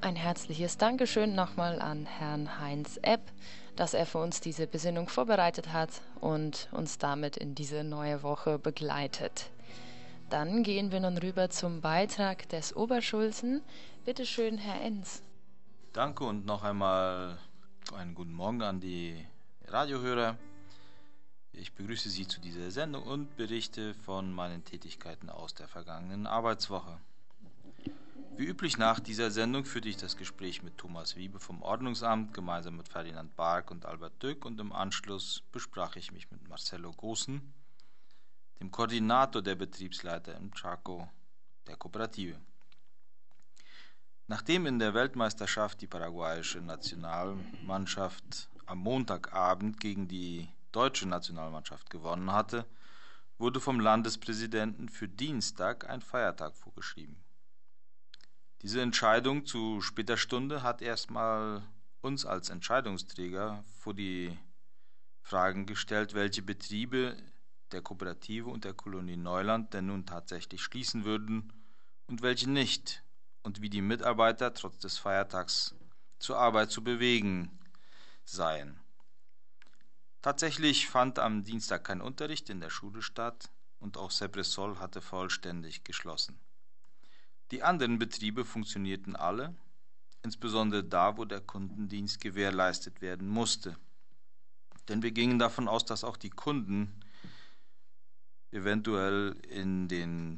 Ein herzliches Dankeschön nochmal an Herrn Heinz Epp, dass er für uns diese Besinnung vorbereitet hat und uns damit in diese neue Woche begleitet. Dann gehen wir nun rüber zum Beitrag des Oberschulzen. Bitte schön, Herr Enz. Danke und noch einmal einen guten Morgen an die Radiohörer. Ich begrüße Sie zu dieser Sendung und berichte von meinen Tätigkeiten aus der vergangenen Arbeitswoche. Wie üblich nach dieser Sendung führte ich das Gespräch mit Thomas Wiebe vom Ordnungsamt gemeinsam mit Ferdinand Bark und Albert Dück und im Anschluss besprach ich mich mit Marcelo Gossen, dem Koordinator der Betriebsleiter im Chaco der Kooperative. Nachdem in der Weltmeisterschaft die paraguayische Nationalmannschaft am Montagabend gegen die deutsche Nationalmannschaft gewonnen hatte, wurde vom Landespräsidenten für Dienstag ein Feiertag vorgeschrieben. Diese Entscheidung zu später Stunde hat erstmal uns als Entscheidungsträger vor die Fragen gestellt, welche Betriebe der Kooperative und der Kolonie Neuland denn nun tatsächlich schließen würden und welche nicht und wie die Mitarbeiter trotz des Feiertags zur Arbeit zu bewegen seien. Tatsächlich fand am Dienstag kein Unterricht in der Schule statt und auch Sepresol hatte vollständig geschlossen. Die anderen Betriebe funktionierten alle, insbesondere da, wo der Kundendienst gewährleistet werden musste. Denn wir gingen davon aus, dass auch die Kunden eventuell in den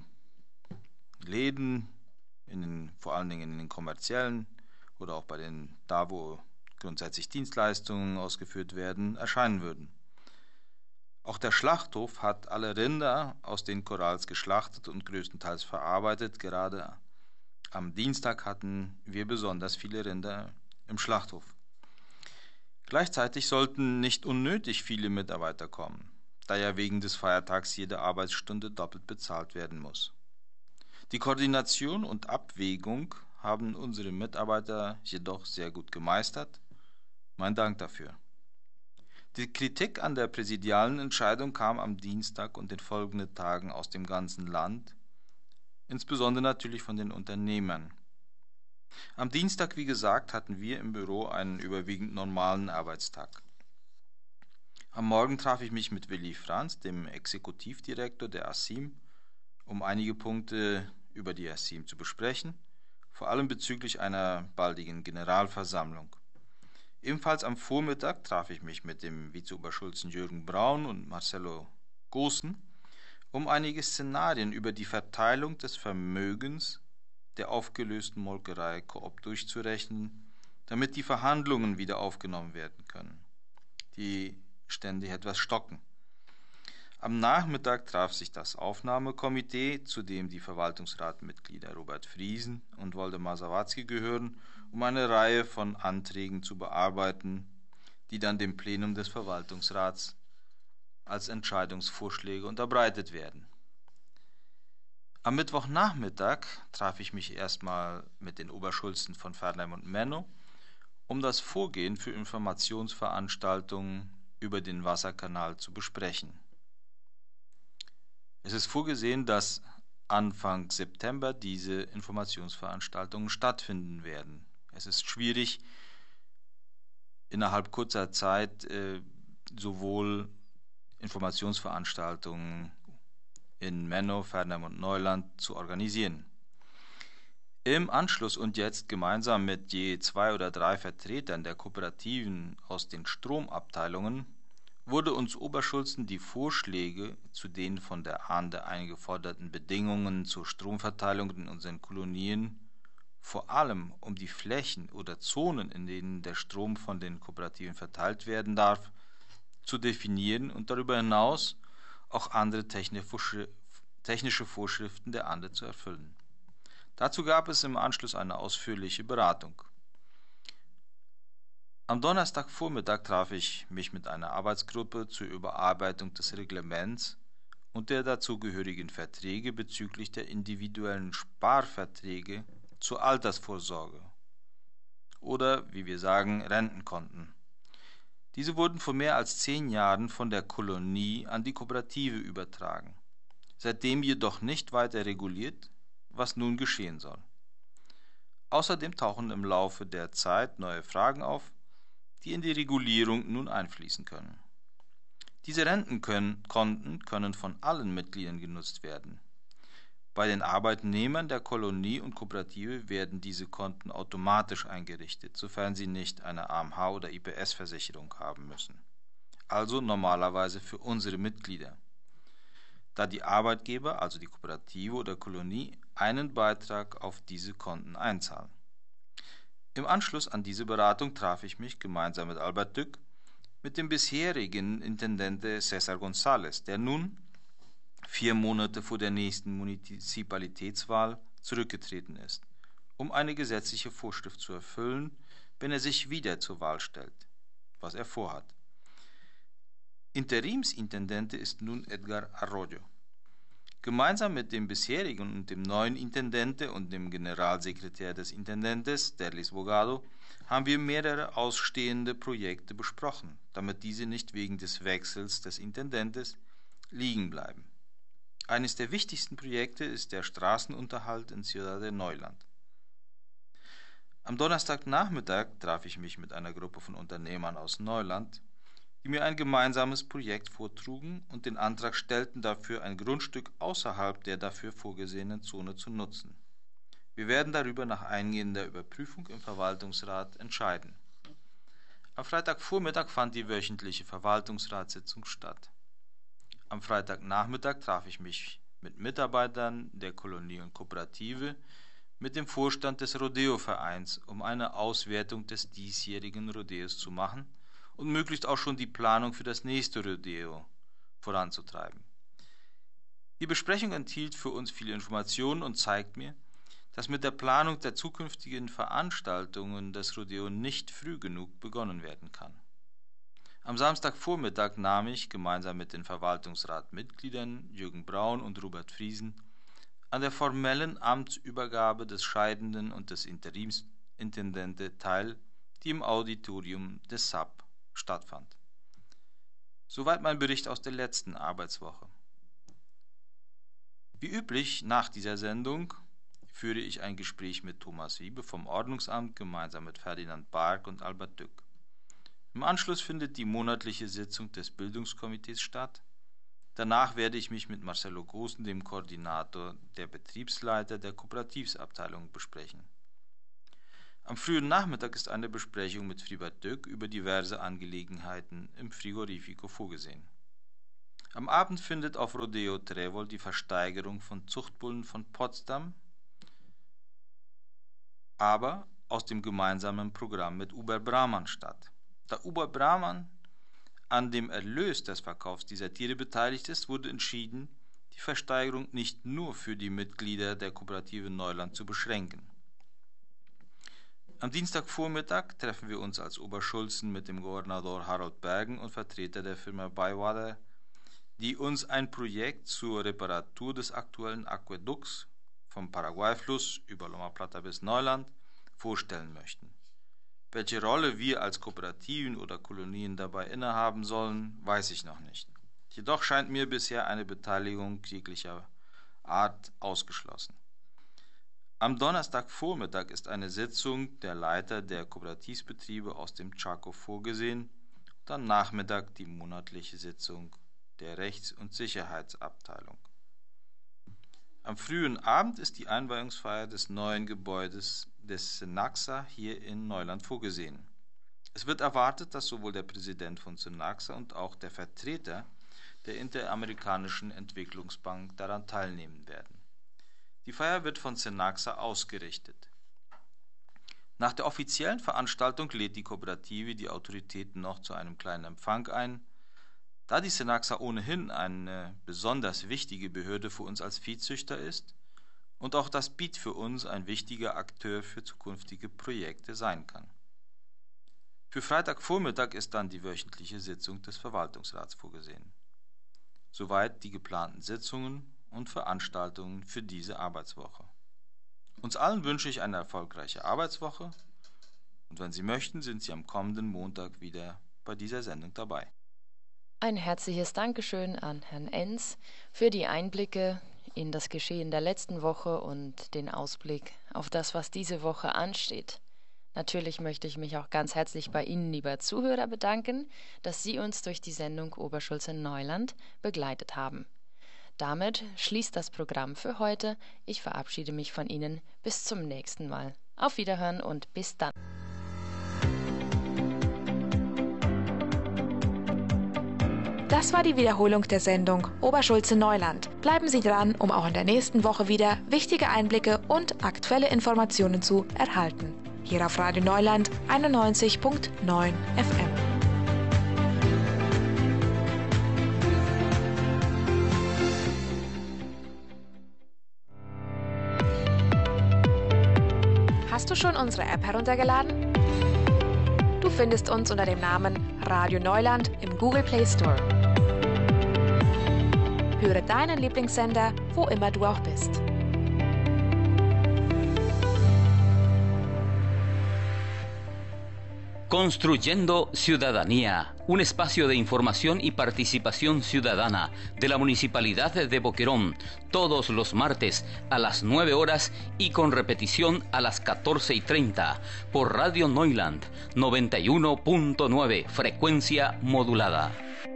Läden, vor allen Dingen in den kommerziellen oder auch da, wo grundsätzlich Dienstleistungen ausgeführt werden, erscheinen würden. Auch der Schlachthof hat alle Rinder aus den Korals geschlachtet und größtenteils verarbeitet. Gerade am Dienstag hatten wir besonders viele Rinder im Schlachthof. Gleichzeitig sollten nicht unnötig viele Mitarbeiter kommen, da ja wegen des Feiertags jede Arbeitsstunde doppelt bezahlt werden muss. Die Koordination und Abwägung haben unsere Mitarbeiter jedoch sehr gut gemeistert. Mein Dank dafür. Die Kritik an der präsidialen Entscheidung kam am Dienstag und den folgenden Tagen aus dem ganzen Land, insbesondere natürlich von den Unternehmern. Am Dienstag, wie gesagt, hatten wir im Büro einen überwiegend normalen Arbeitstag. Am Morgen traf ich mich mit Willi Franz, dem Exekutivdirektor der ASIM, um einige Punkte über die ASIM zu besprechen, vor allem bezüglich einer baldigen Generalversammlung. Ebenfalls am Vormittag traf ich mich mit dem Vizeoberschulzen Jürgen Braun und Marcelo Gossen, um einige Szenarien über die Verteilung des Vermögens der aufgelösten Molkerei Coop durchzurechnen, damit die Verhandlungen wieder aufgenommen werden können, die ständig etwas stocken. Am Nachmittag traf sich das Aufnahmekomitee, zu dem die Verwaltungsratmitglieder Robert Friesen und Woldemar Sawatzki gehören, um eine Reihe von Anträgen zu bearbeiten, die dann dem Plenum des Verwaltungsrats als Entscheidungsvorschläge unterbreitet werden. Am Mittwochnachmittag traf ich mich erstmal mit den Oberschulzen von Fernheim und Menno, um das Vorgehen für Informationsveranstaltungen über den Wasserkanal zu besprechen. Es ist vorgesehen, dass Anfang September diese Informationsveranstaltungen stattfinden werden. Es ist schwierig, innerhalb kurzer Zeit sowohl Informationsveranstaltungen in Menno, Fernheim und Neuland zu organisieren. Im Anschluss und jetzt gemeinsam mit je 2 oder 3 Vertretern der Kooperativen aus den Stromabteilungen wurde uns Oberschulzen die Vorschläge zu den von der Ahnde eingeforderten Bedingungen zur Stromverteilung in unseren Kolonien, vor allem um die Flächen oder Zonen, in denen der Strom von den Kooperativen verteilt werden darf, zu definieren und darüber hinaus auch andere technische Vorschriften der Ahnde zu erfüllen. Dazu gab es im Anschluss eine ausführliche Beratung. Am Donnerstagvormittag traf ich mich mit einer Arbeitsgruppe zur Überarbeitung des Reglements und der dazugehörigen Verträge bezüglich der individuellen Sparverträge zur Altersvorsorge oder, wie wir sagen, Rentenkonten. Diese wurden vor mehr als 10 Jahren von der Kolonie an die Kooperative übertragen, seitdem jedoch nicht weiter reguliert, was nun geschehen soll. Außerdem tauchen im Laufe der Zeit neue Fragen auf, die in die Regulierung nun einfließen können. Diese Rentenkonten können von allen Mitgliedern genutzt werden. Bei den Arbeitnehmern der Kolonie und Kooperative werden diese Konten automatisch eingerichtet, sofern sie nicht eine AMH oder IPS-Versicherung haben müssen. Also normalerweise für unsere Mitglieder, da die Arbeitgeber, also die Kooperative oder Kolonie, einen Beitrag auf diese Konten einzahlen. Im Anschluss an diese Beratung traf ich mich gemeinsam mit Albert Dück mit dem bisherigen Intendente César González, der nun 4 Monate vor der nächsten Munizipalitätswahl zurückgetreten ist, um eine gesetzliche Vorschrift zu erfüllen, wenn er sich wieder zur Wahl stellt, was er vorhat. Interimsintendente ist nun Edgar Arroyo. Gemeinsam mit dem bisherigen und dem neuen Intendente und dem Generalsekretär des Intendentes, Derlis Bogado, haben wir mehrere ausstehende Projekte besprochen, damit diese nicht wegen des Wechsels des Intendentes liegen bleiben. Eines der wichtigsten Projekte ist der Straßenunterhalt in Ciudad de Neuland. Am Donnerstagnachmittag traf ich mich mit einer Gruppe von Unternehmern aus Neuland, die mir ein gemeinsames Projekt vortrugen und den Antrag stellten, dafür ein Grundstück außerhalb der dafür vorgesehenen Zone zu nutzen. Wir werden darüber nach eingehender Überprüfung im Verwaltungsrat entscheiden. Am Freitagvormittag fand die wöchentliche Verwaltungsratssitzung statt. Am Freitagnachmittag traf ich mich mit Mitarbeitern der Kolonie und Kooperative, mit dem Vorstand des Rodeo-Vereins, um eine Auswertung des diesjährigen Rodeos zu machen und möglichst auch schon die Planung für das nächste Rodeo voranzutreiben. Die Besprechung enthielt für uns viele Informationen und zeigt mir, dass mit der Planung der zukünftigen Veranstaltungen des Rodeo nicht früh genug begonnen werden kann. Am Samstagvormittag nahm ich gemeinsam mit den Verwaltungsratmitgliedern Jürgen Braun und Robert Friesen an der formellen Amtsübergabe des Scheidenden und des Interimsintendente teil, die im Auditorium des SAP stattfand. Soweit mein Bericht aus der letzten Arbeitswoche. Wie üblich nach dieser Sendung führe ich ein Gespräch mit Thomas Wiebe vom Ordnungsamt gemeinsam mit Ferdinand Bark und Albert Dück. Im Anschluss findet die monatliche Sitzung des Bildungskomitees statt. Danach werde ich mich mit Marcelo Goossen, dem Koordinator der Betriebsleiter der Kooperativsabteilung, besprechen. Am frühen Nachmittag ist eine Besprechung mit Fribert Dück über diverse Angelegenheiten im Frigorifico vorgesehen. Am Abend findet auf Rodeo Trevol die Versteigerung von Zuchtbullen von Potsdam, aber aus dem gemeinsamen Programm mit Uber Brahman statt. Da Uber Brahman an dem Erlös des Verkaufs dieser Tiere beteiligt ist, wurde entschieden, die Versteigerung nicht nur für die Mitglieder der Kooperative Neuland zu beschränken. Am Dienstagvormittag treffen wir uns als Oberschulzen mit dem Gouverneur Harold Bergen und Vertreter der Firma Bywater, die uns ein Projekt zur Reparatur des aktuellen Aquädukts vom Paraguay-Fluss über Loma Plata bis Neuland vorstellen möchten. Welche Rolle wir als Kooperativen oder Kolonien dabei innehaben sollen, weiß ich noch nicht. Jedoch scheint mir bisher eine Beteiligung jeglicher Art ausgeschlossen. Am Donnerstagvormittag ist eine Sitzung der Leiter der Kooperativbetriebe aus dem Chaco vorgesehen und am Nachmittag die monatliche Sitzung der Rechts- und Sicherheitsabteilung. Am frühen Abend ist die Einweihungsfeier des neuen Gebäudes des Synaxa hier in Neuland vorgesehen. Es wird erwartet, dass sowohl der Präsident von Synaxa und auch der Vertreter der Interamerikanischen Entwicklungsbank daran teilnehmen werden. Die Feier wird von Synaxa ausgerichtet. Nach der offiziellen Veranstaltung lädt die Kooperative die Autoritäten noch zu einem kleinen Empfang ein. Da die Synaxa ohnehin eine besonders wichtige Behörde für uns als Viehzüchter ist und auch das BIT für uns ein wichtiger Akteur für zukünftige Projekte sein kann. Für Freitagvormittag ist dann die wöchentliche Sitzung des Verwaltungsrats vorgesehen. Soweit die geplanten Sitzungen und Veranstaltungen für diese Arbeitswoche. Uns allen wünsche ich eine erfolgreiche Arbeitswoche und wenn Sie möchten, sind Sie am kommenden Montag wieder bei dieser Sendung dabei. Ein herzliches Dankeschön an Herrn Enz für die Einblicke in das Geschehen der letzten Woche und den Ausblick auf das, was diese Woche ansteht. Natürlich möchte ich mich auch ganz herzlich bei Ihnen, lieber Zuhörer, bedanken, dass Sie uns durch die Sendung Oberschulze-Neuland begleitet haben. Damit schließt das Programm für heute. Ich verabschiede mich von Ihnen. Bis zum nächsten Mal. Auf Wiederhören und bis dann. Das war die Wiederholung der Sendung Oberschulze-Neuland. Bleiben Sie dran, um auch in der nächsten Woche wieder wichtige Einblicke und aktuelle Informationen zu erhalten. Hier auf Radio Neuland 91.9 FM. Hast du schon unsere App heruntergeladen? Du findest uns unter dem Namen Radio Neuland im Google Play Store. Höre deinen Lieblingssender, wo immer du auch bist. Construyendo Ciudadanía, un espacio de información y participación ciudadana de la Municipalidad de Boquerón, todos los martes a las 9 horas y con repetición a las 14:30 por Radio Neuland 91.9, frecuencia modulada.